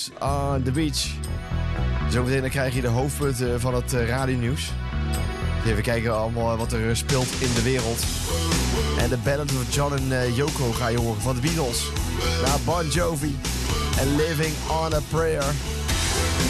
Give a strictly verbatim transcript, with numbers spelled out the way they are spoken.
On the beach. Zometeen dan krijg je de hoofdpunten van het uh, radionieuws. Even kijken allemaal wat er speelt in de wereld. En de ballad of John en uh, Yoko ga je horen van de Beatles. Naar Bon Jovi en Living on a Prayer.